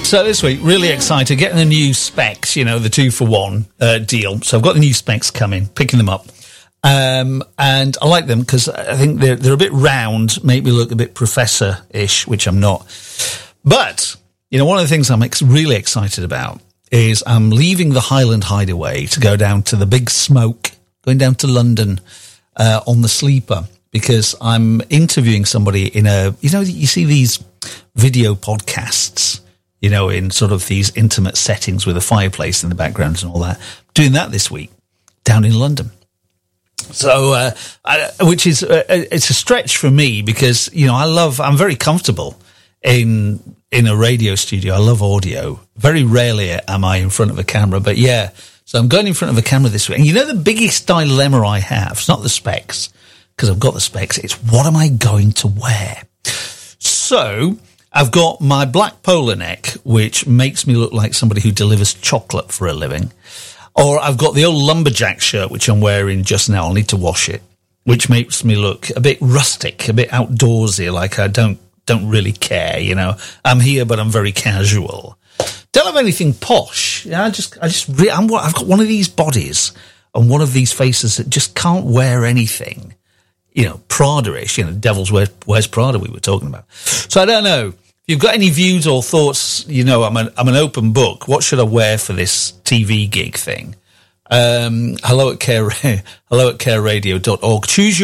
So this week, really excited, getting the new specs, the 2-for-1 deal. So I've got the new specs coming, picking them up. And I like them because I think they're a bit round, make me look a bit professor-ish, which I'm not. But, one of the things I'm really excited about is I'm leaving the Highland Hideaway to go down to the Big Smoke, going down to London on the Sleeper, because I'm interviewing somebody in you see these video podcasts, in sort of these intimate settings with a fireplace in the background and all that. Doing that this week down in London. So, which is, it's a stretch for me because, I'm very comfortable in a radio studio. I love audio. Very rarely am I in front of a camera, but yeah. So I'm going in front of a camera this week. And the biggest dilemma I have, it's not the specs, because I've got the specs, it's what am I going to wear? So I've got my black polo neck, which makes me look like somebody who delivers chocolate for a living. Or I've got the old lumberjack shirt, which I'm wearing just now. I'll need to wash it, which makes me look a bit rustic, a bit outdoorsy, like I don't really care, I'm here, but I'm very casual. Don't have anything posh. I've got one of these bodies and one of these faces that just can't wear anything, Prada-ish, Devils Wears Prada we were talking about. So I don't know. If you've got any views or thoughts, I'm an open book. What should I wear for this TV gig thing? hello@careradio.org. Choose your